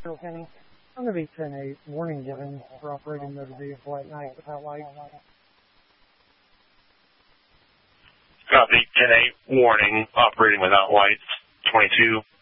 County. I'm going to be 10-8. Warning given for operating motor vehicle at night without lights. Copy. 10-8. Warning. Operating without lights. 22.